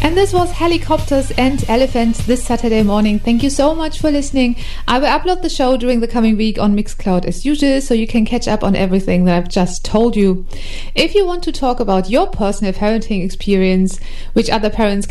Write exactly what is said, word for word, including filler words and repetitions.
And this was Helicopters and Elephants this Saturday morning. Thank you so much for listening. I will upload the show during the coming week on Mixcloud as usual, so you can catch up on everything that I've just told you. If you want to talk about your personal parenting experience, which other parents